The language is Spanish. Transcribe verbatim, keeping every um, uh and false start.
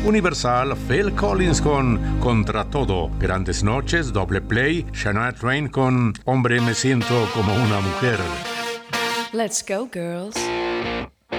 Universal, Phil Collins con Contra Todo. Grandes Noches, Doble Play, Shania Twain con Hombre me siento como una mujer. Let's go, girls.